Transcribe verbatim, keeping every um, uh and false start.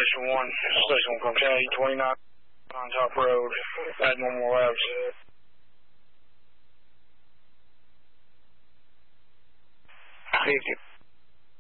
Station one, Station one, County twenty-nine on Top Road at Normal Labs. Thank you.